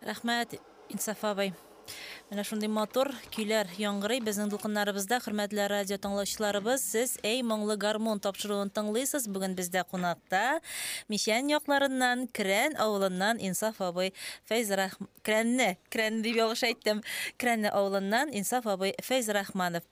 Рәхмәт, Инсаф абый. Менә шундый матур көйләр яңгырый безнең дулкыннарыбызда, хөрмәтле радио тыңлаучыларыбыз. Сез "Эй моңлы гармун" тапшыруын тыңлыйсыз. Бүген бездә кунакта Мишән якларыннан, Крән авылыннан Инсаф абый Крәнне дип ялгыш әйттем. Крәнне авылыннан Инсаф абый Фәйз Рахманов.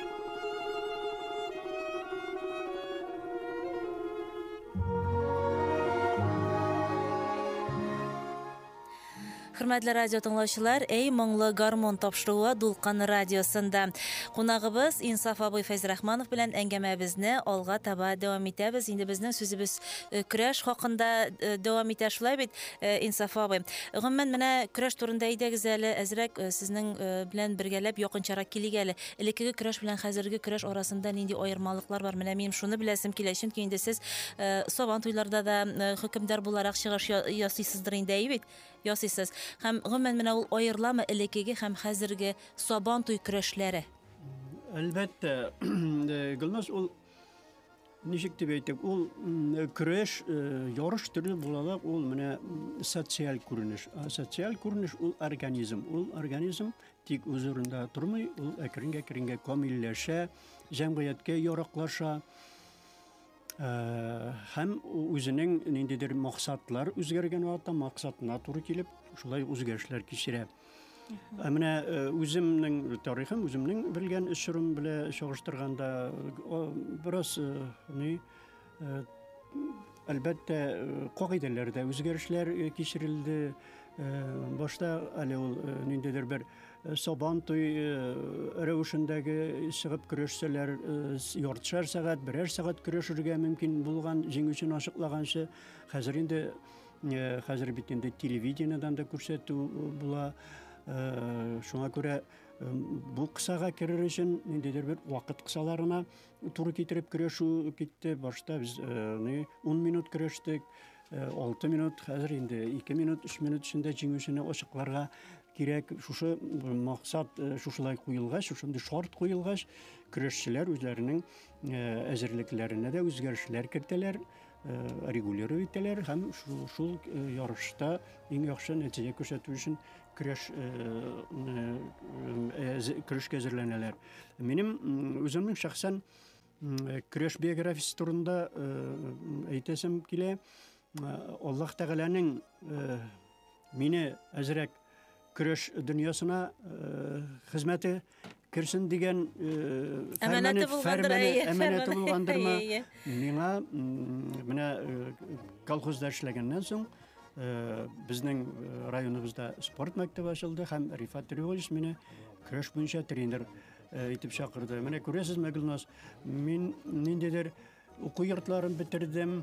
Хөрмәтле радио тыңлаучылар, "Эй моңлы гармон" тапшыруы Дулкын радиосында. Кунагыбыз Инсаф абый Фәйз Рахманов белән әңгәмәбезне алга таба дәвам итәбез. Инде безнең сүзебез көрәш хакында дәвам итә, шулай бит, Инсаф абый. Гомумән менә көрәш турында әйдәгез әле, әзрәк сезнең белән бергәләп якынчарак килик әле. Элеккеге көрәш белән хәзерге көрәш арасында нинди аермалыклар бар? Менә минем шуны беләсем килә, чөнки инде сез Сабан туйларда да хөкемдар буларак чыгыш ясыйсыздыр инде, бит? Ясыйсыз. Һәм гомумән менә ул аерыламы элеккеге һәм хәзерге Сабан туй көрәшләре? Әлбәттә, Гөлназ, ул ничек дип әйтик, ул көрәш ярыш төрле булалар, ул менә социаль күренеш. Социаль күренеш ул организм. Ул организм тик үз урында тормый, ул әкрен-әкрен камилләшә, җәмгыятькә яраклаша. Һәм үзенең ниндидер максатлар үзгәргән вакытта максатына туры килеп, шулай үзгәрешләр кичерә. Менә үземнең тарихым, үземнең белгән эшрем белән чагыштырганда бераз әлбәттә кагыйдәләрдә үзгәрешләр кичерелде. Башта әле ул ниндидер бер Сабан туй рәвешендәге чыгып көрәшсәләр, яртышар сәгать, берәр сәгать көрәшергә мөмкин булган җиңүчене ачыклаганчы, хәзер бит инде телевидениедан да күрсәтү була. Шуңа күрә бу кысага керер өчен ниндидер бер вакыт кысаларына туры китереп көрәшү китте. Башта без 10 минут көрәштек, 6 минут, хәзер инде 2 минут, 3 минут эчендә җиңүчене ачыкларга кирәк. Шушы максат шушылай куелгач, шушындый шарт куелгач, көрәшчеләр үзләренең әзерлекләренә дә үзгәрешләр кертәләр, регулировать итәләр һәм шул ярышта иң яхшы нәтиҗә күрсәтү өчен көрәшкә әзерләнәләр. Минем үземнең шәхсән көрәш биографиясе турында әйтәсем килә. Аллаһ Тәгаләнең мине әзрәк көрәш дөньясына хезмәте керсен дигән әманәте булгандырмы? Миңа менә колхозда эшләгәннән соң безнең районыбызда спорт мәктәбе ачылды һәм Рифат Триолич мине көрәш буенча тренер итеп чакырды. Менә күрәсезме, Гөлназ, мин ниндидер уку йортларын бетердем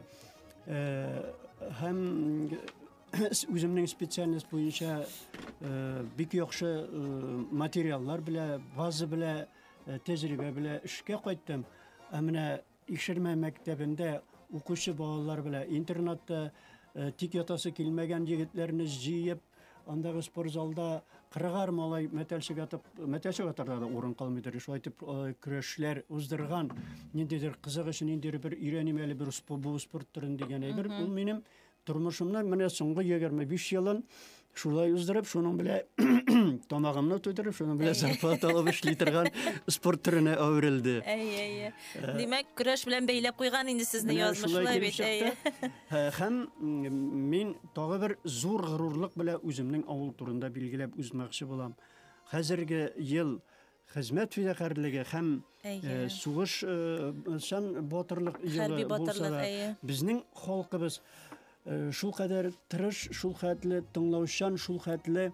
һәм үземнең специальность буенча бик яхшы материаллар белән, база белән, тәҗрибә белән эшкә кайттым. Менә ишермә мәктәбендә укучы балалар белән интернатта тик ятасы килмәгән егетләрне җыеп, андагы спорт залда 40 малай мәтәлчек атарда да урын калмыйдыр. Шулай итеп көрәшләр уздырган, ниндидер кызык өчен ниндидер бер өйрәнмәле бер спорт түрен дигән әйбер. Ул минем тормышымның менә соңгы 25 елын шулай уздырып, шуның белән тамагымны туйдырып, шуның белән зарплат алып эшли торган спорт түренә әверелде. Димәк, көрәш белән бәйләп куйган инде сезне язмышлар бит. Һәм мин тагы бер зур горурлык белән үземнең авыл турында билгеләп үзмәкче булам. Хәзерге ел хезмәт фидакарлыгы һәм сугыш батырлык елы булса, безнең халкыбыз шул кадәр тырыш, шул хәтле тыңлаучан, шул хәтле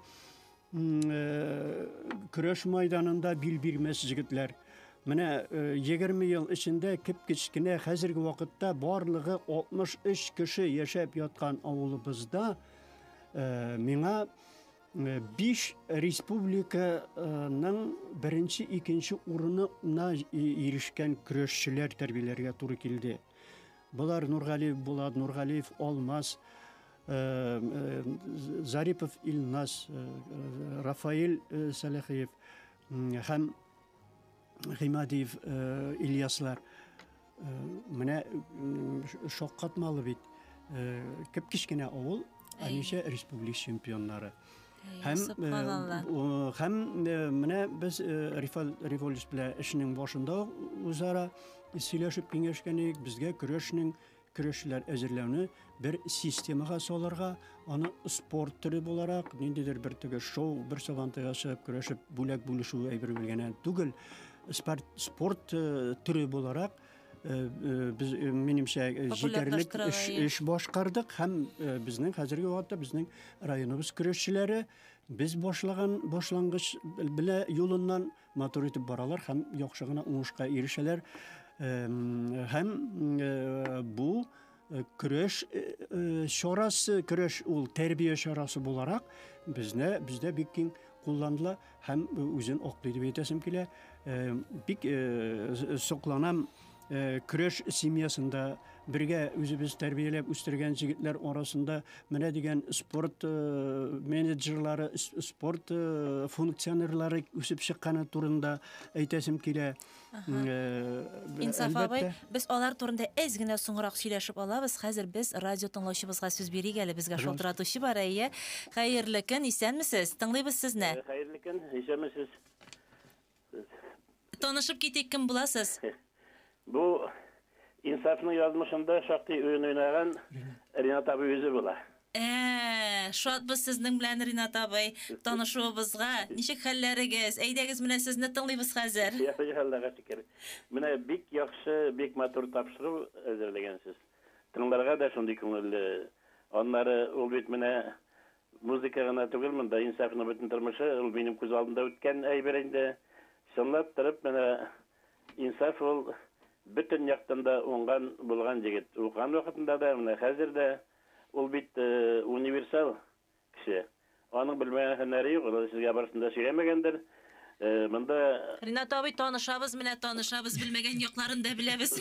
көрәш майданында бил бирмәс җегетләр. Менә 20 ел эчендә кеп-кечкенә хәзерге вакытта барлыгы 63 кеше яшәп яткан авылыбызда миңа 5 республиканың беренче, икенче урынына ирешкән көрәшчеләр тәрбияләргә туры килде. Булар Нургалиев Булат, Нургалиев Алмаз, Зарипов Илназ, Рафаил Салахиев һәм Гыймадиев Ильяслар. Менә шаккатмалы бит. Кеп-кечкенә авыл, аничә республика чемпионнары. Һәм Subhanallah. һәм менә без Рифолис белән эшнең башында үзара сөйләшеп киңәшкән идек, безгә көрәшчеләр әзерләүне бер системага салырга, аны спорт төре буларак, ниндидер бер теге шоу, бер сабантуйга чыгып көрәшеп бүләк бүлешү әйбер белгәннән түгел, спорт төре буларак biz minimчә җитәрлек эш башкардык һәм безнең хәзерге вакытта безнең районыбыз көрәшчеләре без башлангыч белә юлыннан матур итеп баралар һәм яхшы гына уңышка ирешәләр. Һәм бу көрәш чарасы, көрәш ул тәрбия чарасы буларак бездә бик киң кулланыла һәм үзен аклый дип әйтәсем килә. Бик сокланам көрәш семьясында бергә үзебез тәрбияләп үстергән җегетләр арасында менә дигән спорт менеджерлары, спорт функционерлары үсеп чыкканы турында әйтәсем килә. Инсаф абый, без алар турында әз генә соңрак сөйләшеп алабыз. Хәзер без радио тыңлаучыбызга сүз бирик әле, безгә шалтыратучы бар, әйе. Хәерле көн, исәнмесез? Тыңлыйбыз сезне. Хәерле көн, исәнмесез? Танышып китик, кем буласыз? Бу инсафның язмышында шактый уйнаган Ринат абый үзе була. Шатбыз сезнең белән Ринат абый танышуыбызга. Ничек хәлләрегез? Әйдәгез, менә сезне тыңлыйбыз хәзер. Аллага шөкер. Менә бик яхшы, бик матур тапшыру әзерләгәнсез. Тыңларга да шундый күңелле. Аннары ул бит менә музыка гына түгел, монда инсафның бөтен тормышы ул минем күз алдымда үткән әйбер инде. Шунлап торып менә инсаф ул бөтен яктан да уңган булган җегет. Укган вакытында да, менә хәзер дә ул бит универсал кеше. Аның белмәгән һөнәре юк, ул сезгә барысында сөйләмәгәндер. Монда Ринат абый, танышабыз, белмәгән якларын да беләбез.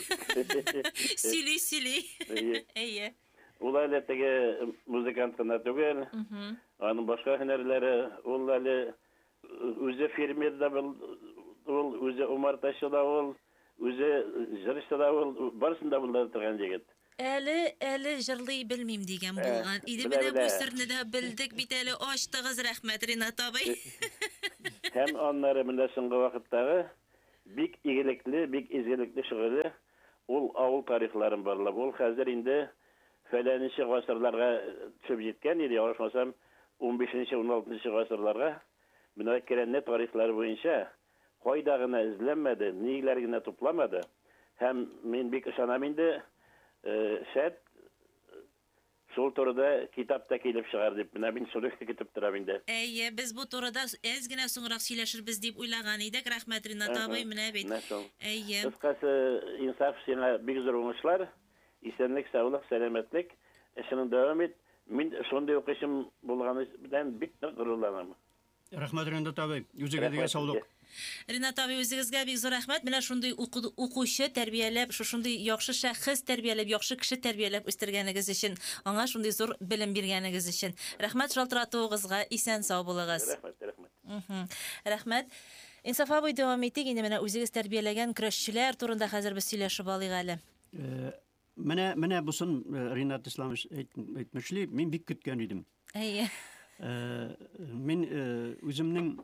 Сөйли. Әйе. Ул әле теге музыкант кына түгел. Аның башка һөнәрләре, ул әле үзе фермер да был, ул үзе умартачы да ул, үзе җырчы да ул, барысында булды торган җегет. Әле җырлый белмим дигән булган. Иде менә бу серне дә белдек бит әле, ачтыгыз, рәхмәт Ринат абый. Һәм аннары менә соңгы вакыттагы бик игелекле, бик изгелекле шөгыле ул авыл тарихларын барлап, ул хәзер инде фәләнче гасырларга төшеп җиткән иде, ярашмасам 15-16 гасырларга. Менә керәнне тарихлары буенча кайда гына эзләнмәде, ниләр генә тупламады. Һәм мин бик ышанам инде, шәт шул турыда китап та килеп чыгар дип, менә мин шуны көтеп торам инде. Әйе, без бу турыда әз генә соңрак сөйләшербез дип уйлаган идек. Рәхмәт Ринат абый, менә бит. Әйе. Кыскасы, инсаф сиңа бик зур уңышлар, исәнлек, саулык, сәламәтлек, эшең дәвам ит. Мин шундый укышым булганы белән бик нык горурланам. Рәхмәт Ринат абый, үзегезгә саулык. Ринат абый, үзегезгә бик зур рәхмәт. Менә шундый укучы тәрбияләп, шундый яхшы шәхес тәрбияләп, яхшы кеше тәрбияләп үстергәнегез өчен, аңа шундый зур белем биргәнегез өчен. Рәхмәт шалтыратуыгызга, исән сау булыгыз. Рәхмәт. Инсаф абый, дәвам итик. Инде менә үзегез тәрбияләгән көрәшчеләр турында хәзер без сөйләшеп алыйк әле. Менә бусын Ринат Исламович әйтмешли, мин бик көткән идем. Әйе. Мин үземнең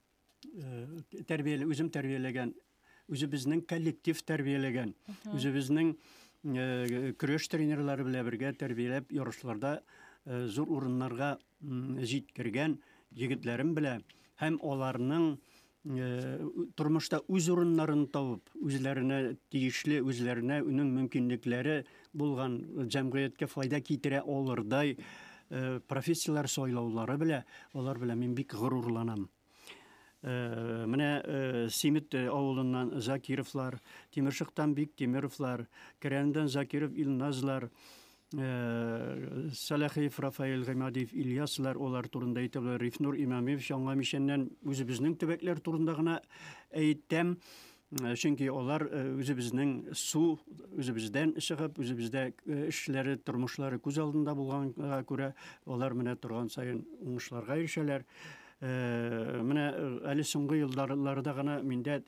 үзем тәрбияләгән, үзебезнең коллектив тәрбияләгән, үзебезнең көрәш тренерлары белән бергә тәрбияләп ярышларда зур урыннарга җиткергән егетләрем белән һәм аларның тормышта үз урыннарын табып, үзләренә тиешле, үзләренә үның мөмкинлекләре булган, җәмгыятькә файда китерә алырдай профессиялар сайлаулары белән, алар белән мин бик горурланам. Менә Симит авылыннан Закировлар, Тимершыктан бик Тимировлар, Кәрәндән Закиров Илназлар, Салахиев Рафаил Гамадиев Ильяслар, олар турында әйтәләр, Рифнур Имамов, Шаңга Мишәннән үзебезнең төбәкләр турында гына әйтәм. Чөнки алар үзебезнең үзебездән чыгып, үзебездә эшләре, тормышлары күз алдында булганга күрә, алар менә торган саен уңышларга ирешәләр. Менә әле соңгы елларда гына миндә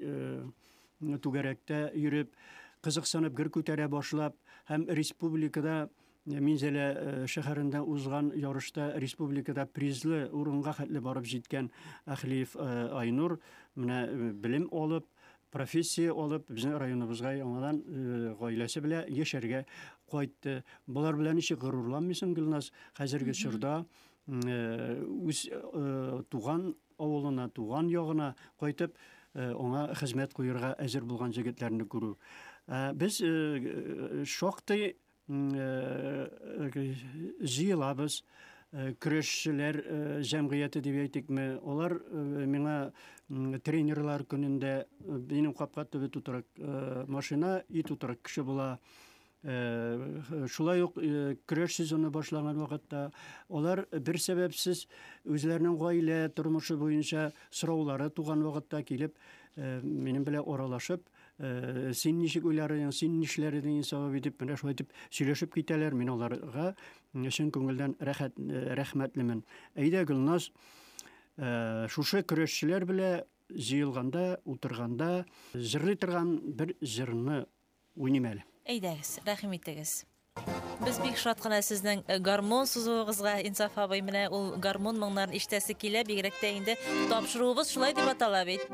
түгәрәктә йөреп, кызыксынып гөр күтәрә башлап, һәм республикада Минзәлә шәһәрендә узган ярышта республикада призлы урынга хәтле барып җиткән Әхлиев Айнур менә белем алып, профессия алып, безнең районыбызга яңадан гаиләсе белән яшәргә кайтты. Булар белән ничек горурланмыйсың, Гөлназ? Хәзерге чорда үз туган авылына, туган ягына кайтып, аңа хезмәт куярга әзер булган җегетләрне күрү. Без шактый җыелабыз. Көрәшчеләр җәмгыяте дип әйтикме, алар миңа тренерлар көнендә минем капка төбе тутырак машина и тутырак кеше була. Шулай ук көрәш сезоны башлаган вакытта алар бер сәбәпсез үзләренең гаилә тормышы буенча сораулары туган вакытта килеп минем белән аралашып, син ничек уйларың, син нишләрең сабап итеп, менә шулай итеп сөйләшеп китәләр. Мин аларга чын күңелдән рәхмәтлемен. Әйдә, Гөлназ, шушы көрәшчеләр белән җыелганда, утырганда җырлый торган бер җырны уйныйм әле. Әйдәгез, рәхим итегез. Без бик шат кына сезнең гармон сузуыгызга, Инсаф абый, менә ул гармон моңнарын ишетәсе килә, бигрәк тә инде тапшыруыбыз шулай дип атала бит.